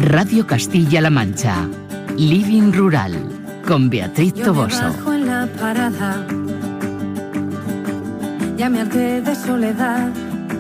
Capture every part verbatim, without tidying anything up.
Radio Castilla-La Mancha. Living Rural, con Beatriz Yo Toboso. me bajo en la parada, ya me harté de soledad.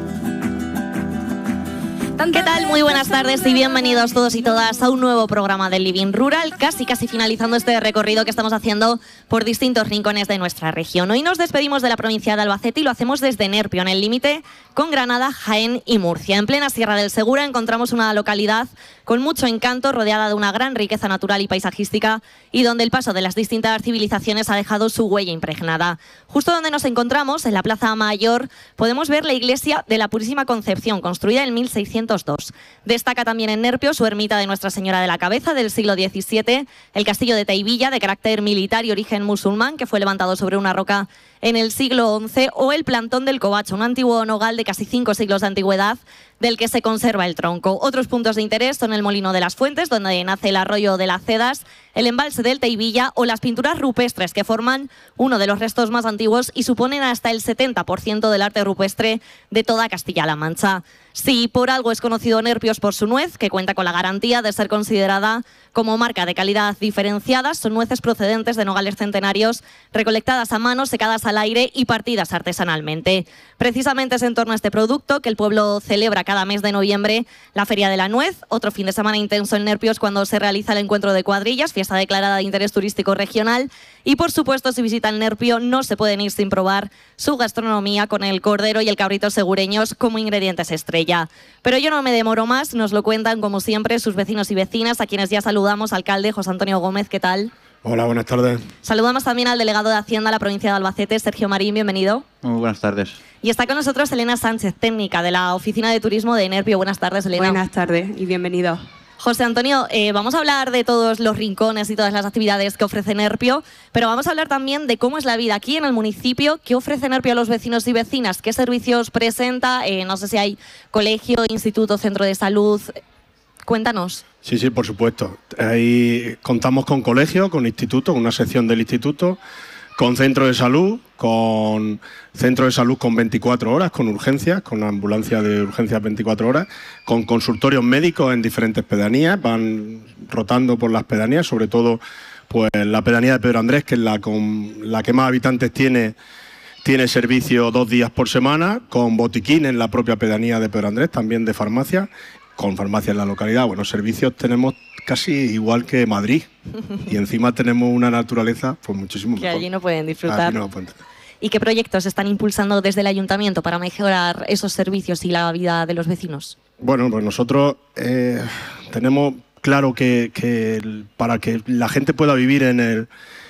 ¿Qué tal? Muy buenas tardes y bienvenidos todos y todas a un nuevo programa del Living Rural, casi casi finalizando este recorrido que estamos haciendo por distintos rincones de nuestra región. Hoy nos despedimos de la provincia de Albacete y lo hacemos desde Nerpio, en el límite con Granada, Jaén y Murcia. En plena Sierra del Segura encontramos una localidad con mucho encanto, rodeada de una gran riqueza natural y paisajística y donde el paso de las distintas civilizaciones ha dejado su huella impregnada. Justo donde nos encontramos, en la Plaza Mayor, podemos ver la iglesia de la Purísima Concepción, construida en mil seiscientos dos. Destaca también en Nerpio su ermita de Nuestra Señora de la Cabeza del siglo diecisiete, el castillo de Teivilla, de carácter militar y origen musulmán, que fue levantado sobre una roca en el siglo once, o el plantón del Covacho, un antiguo nogal de casi cinco siglos de antigüedad, del que se conserva el tronco. Otros puntos de interés son el Molino de las Fuentes, donde nace el arroyo de las Cedas, el embalse del Teivilla o las pinturas rupestres, que forman uno de los restos más antiguos y suponen hasta el setenta por ciento del arte rupestre de toda Castilla-La Mancha. Si por algo es conocido Nerpios por su nuez, que cuenta con la garantía de ser considerada como marca de calidad diferenciada, son nueces procedentes de nogales centenarios, recolectadas a mano, secadas al aire y partidas artesanalmente. Precisamente es en torno a este producto que el pueblo celebra cada mes de noviembre la Feria de la Nuez, otro fin de semana intenso en Nerpios cuando se realiza el encuentro de cuadrillas, fiesta declarada de interés turístico regional, y por supuesto si visitan Nerpio no se pueden ir sin probar su gastronomía con el cordero y el cabrito segureños como ingredientes estrella. Pero yo no me demoro más, nos lo cuentan como siempre sus vecinos y vecinas, a quienes ya saludamos. Alcalde José Antonio Gómez, ¿qué tal? Hola, buenas tardes. Saludamos también al delegado de Hacienda de la provincia de Albacete, Sergio Marín, bienvenido. Muy buenas tardes. Y está con nosotros Elena Sánchez, técnica de la Oficina de Turismo de Nerpio. Buenas tardes, Elena. Buenas tardes y bienvenido. José Antonio, eh, vamos a hablar de todos los rincones y todas las actividades que ofrece Nerpio, pero vamos a hablar también de cómo es la vida aquí en el municipio, qué ofrece Nerpio a los vecinos y vecinas, qué servicios presenta, eh, no sé si hay colegio, instituto, centro de salud. Cuéntanos. Sí, sí, por supuesto. Ahí contamos con colegio, con instituto, una sección del instituto, con centro de salud, con centro de salud con veinticuatro horas, con urgencias, con ambulancia de urgencias veinticuatro horas, con consultorios médicos en diferentes pedanías, van rotando por las pedanías, sobre todo pues la pedanía de Pedro Andrés, que es la, con, la que más habitantes tiene, tiene servicio dos días por semana, con botiquín en la propia pedanía de Pedro Andrés, también de farmacia, con farmacia en la localidad. Bueno, servicios tenemos casi igual que Madrid y encima tenemos una naturaleza pues muchísimo mejor. Que allí no pueden disfrutar. Allí no lo pueden tener. ¿Y qué proyectos están impulsando desde el ayuntamiento para mejorar esos servicios y la vida de los vecinos? Bueno, pues nosotros eh, tenemos claro que, que el, para que la gente pueda vivir en, el,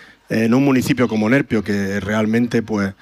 en un municipio como Nerpio, que realmente pues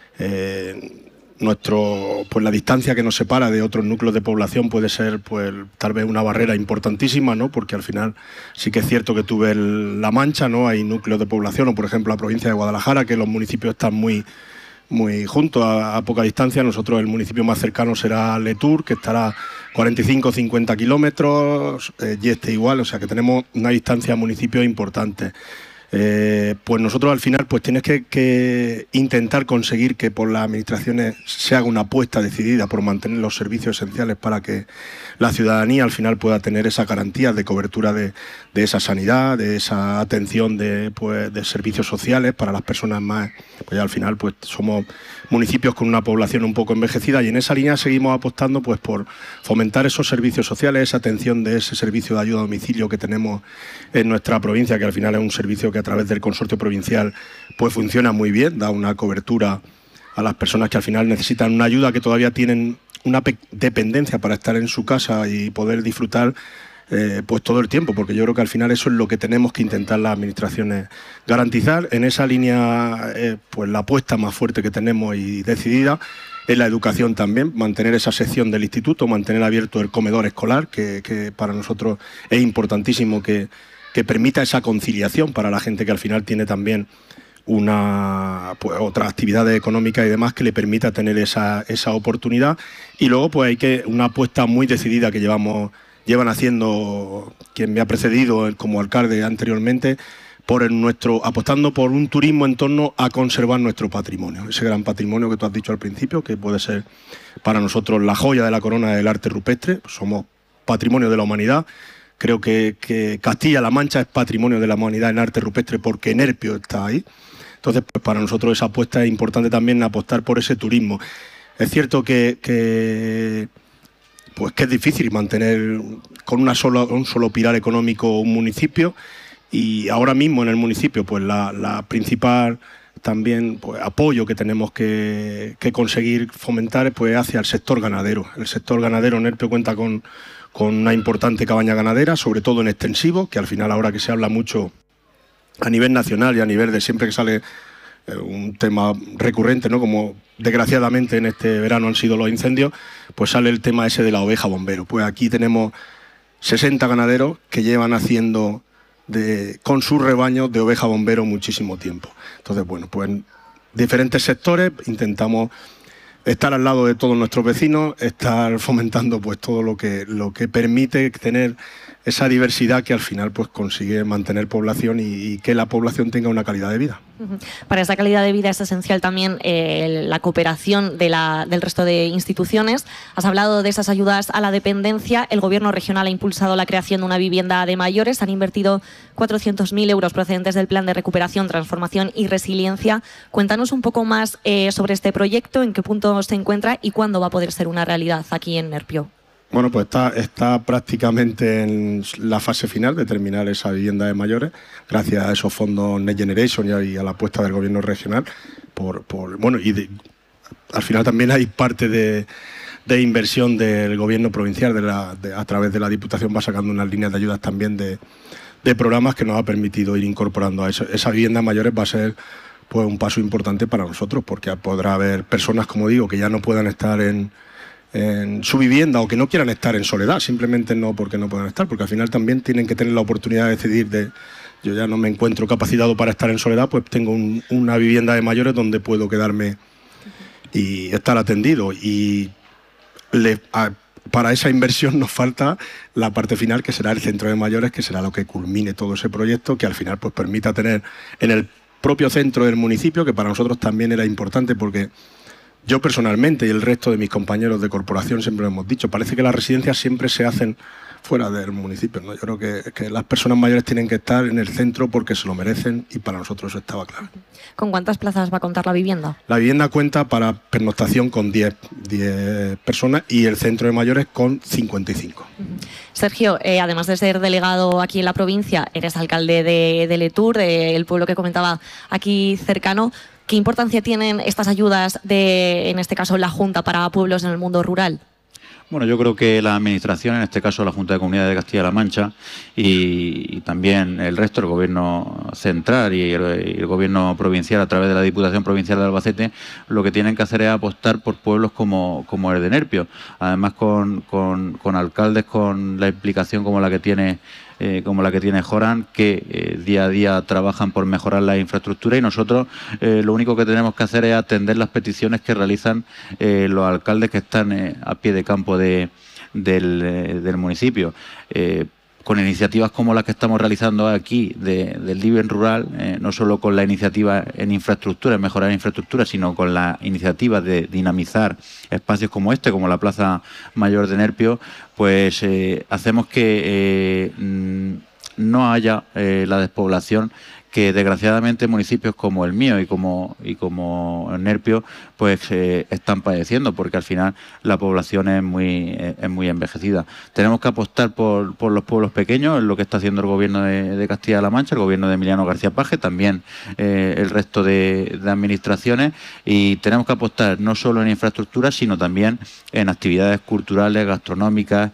eh, nuestro pues la distancia que nos separa de otros núcleos de población puede ser pues tal vez una barrera importantísima, ¿no? Porque al final sí que es cierto que tú ves La Mancha, ¿no? Hay núcleos de población, o por ejemplo la provincia de Guadalajara, que los municipios están muy muy juntos a, a poca distancia. Nosotros el municipio más cercano será Letur, que estará cuarenta y cinco a cincuenta kilómetros, eh, y este igual, o sea que tenemos una distancia a municipios importante. Eh, pues nosotros al final pues tienes que, que intentar conseguir que por las administraciones se haga una apuesta decidida por mantener los servicios esenciales para que la ciudadanía al final pueda tener esa garantía de cobertura de, de esa sanidad, de esa atención de, pues, de servicios sociales para las personas más, pues ya al final pues somos municipios con una población un poco envejecida y en esa línea seguimos apostando pues por fomentar esos servicios sociales, esa atención de ese servicio de ayuda a domicilio que tenemos en nuestra provincia, que al final es un servicio que a través del consorcio provincial pues funciona muy bien, da una cobertura a las personas que al final necesitan una ayuda, que todavía tienen una dependencia para estar en su casa y poder disfrutar eh, pues todo el tiempo, porque yo creo que al final eso es lo que tenemos que intentar las administraciones garantizar. En esa línea eh, pues la apuesta más fuerte que tenemos y decidida es la educación también, mantener esa sección del instituto, mantener abierto el comedor escolar, que, que para nosotros es importantísimo que que permita esa conciliación para la gente que al final tiene también una pues, otras actividades económicas y demás que le permita tener esa, esa oportunidad. Y luego pues hay que una apuesta muy decidida que llevamos llevan haciendo quien me ha precedido como alcalde anteriormente, por el nuestro apostando por un turismo en torno a conservar nuestro patrimonio, ese gran patrimonio que tú has dicho al principio, que puede ser para nosotros la joya de la corona del arte rupestre. Somos patrimonio de la humanidad. creo que, que Castilla-La Mancha es patrimonio de la humanidad en arte rupestre porque Nerpio está ahí. Entonces, pues para nosotros esa apuesta es importante también, apostar por ese turismo. Es cierto que, que, pues que es difícil mantener con una sola, un solo pilar económico un municipio, y ahora mismo en el municipio pues la, la principal también pues, apoyo que tenemos que, que conseguir fomentar pues hacia el sector ganadero. El sector ganadero Nerpio cuenta con, con una importante cabaña ganadera, sobre todo en extensivo, que al final ahora que se habla mucho a nivel nacional y a nivel de siempre que sale eh, un tema recurrente, ¿no? Como desgraciadamente en este verano han sido los incendios, pues sale el tema ese de la oveja bombero. Pues aquí tenemos sesenta ganaderos que llevan haciendo de, con sus rebaños de oveja bombero muchísimo tiempo. Entonces, bueno, pues en diferentes sectores intentamos estar al lado de todos nuestros vecinos, estar fomentando pues todo lo que, lo que permite tener esa diversidad que al final pues consigue mantener población y, y que la población tenga una calidad de vida. Para esa calidad de vida es esencial también eh, la cooperación de la, del resto de instituciones. Has hablado de esas ayudas a la dependencia. El Gobierno regional ha impulsado la creación de una vivienda de mayores. Han invertido cuatrocientos mil euros procedentes del Plan de Recuperación, Transformación y Resiliencia. Cuéntanos un poco más eh, sobre este proyecto, en qué punto se encuentra y cuándo va a poder ser una realidad aquí en Nerpio. Bueno, pues está, está prácticamente en la fase final de terminar esa vivienda de mayores, gracias a esos fondos Next Generation y a, y a la apuesta del Gobierno regional. Por, por bueno, y de, al final también hay parte de, de inversión del Gobierno provincial, de la, de, a través de la Diputación va sacando unas líneas de ayudas también de, de programas que nos ha permitido ir incorporando a eso. Esa vivienda de mayores va a ser pues un paso importante para nosotros, porque podrá haber personas, como digo, que ya no puedan estar en en su vivienda o que no quieran estar en soledad, simplemente no porque no puedan estar, porque al final también tienen que tener la oportunidad de decidir de yo ya no me encuentro capacitado para estar en soledad, pues tengo un, una vivienda de mayores donde puedo quedarme y estar atendido. Y le, a, para esa inversión nos falta la parte final, que será el centro de mayores, que será lo que culmine todo ese proyecto, que al final pues permita tener en el propio centro del municipio, que para nosotros también era importante, porque yo personalmente y el resto de mis compañeros de corporación siempre lo hemos dicho, parece que las residencias siempre se hacen fuera del municipio, ¿no? Yo creo que, que las personas mayores tienen que estar en el centro porque se lo merecen, y para nosotros eso estaba claro. ¿Con cuántas plazas va a contar la vivienda? La vivienda cuenta para pernoctación con diez personas y el centro de mayores con cincuenta y cinco. Sergio, eh, además de ser delegado aquí en la provincia, eres alcalde de, de Letur, del pueblo que comentaba aquí cercano. ¿Qué importancia tienen estas ayudas de, en este caso, la Junta para pueblos en el mundo rural? Bueno, yo creo que la Administración, en este caso la Junta de Comunidades de Castilla-La Mancha, y, y también el resto, el Gobierno central y el, y el Gobierno provincial a través de la Diputación Provincial de Albacete, lo que tienen que hacer es apostar por pueblos como, como el de Nerpio. Además, con, con, con alcaldes con la implicación como la que tiene Eh, como la que tiene Joran, que eh, día a día trabajan por mejorar la infraestructura, y nosotros eh, lo único que tenemos que hacer es atender las peticiones que realizan eh, los alcaldes que están eh, a pie de campo de, del, eh, del municipio. Eh, con iniciativas como las que estamos realizando aquí de, del Living Rural, eh, no solo con la iniciativa en infraestructura, en mejorar infraestructura, sino con la iniciativa de dinamizar espacios como este, como la Plaza Mayor de Nerpio, pues eh, hacemos que eh, no haya eh, la despoblación que desgraciadamente municipios como el mío y como y como Nerpio pues eh, están padeciendo, porque al final la población es muy eh, es muy envejecida. Tenemos que apostar por, por los pueblos pequeños, es lo que está haciendo el Gobierno de, de Castilla-La Mancha, el Gobierno de Emiliano García Paje, también eh, el resto de, de administraciones, y tenemos que apostar no solo en infraestructura, sino también en actividades culturales, gastronómicas,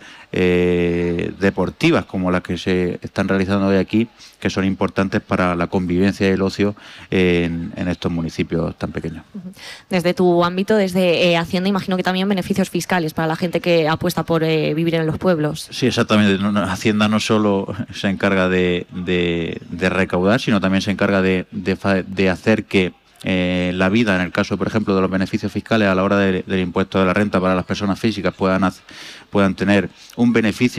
eh, deportivas, como las que se están realizando hoy aquí, que son importantes para la convivencia y el ocio en, en estos municipios tan pequeños. Desde tu ámbito, desde eh, Hacienda, imagino que también beneficios fiscales para la gente que apuesta por eh, vivir en los pueblos. Sí, exactamente. No, no, Hacienda no solo se encarga de, de, de recaudar, sino también se encarga de, de, de hacer que Eh, la vida, en el caso, por ejemplo, de los beneficios fiscales a la hora de, del impuesto de la renta para las personas físicas, puedan, puedan tener un beneficio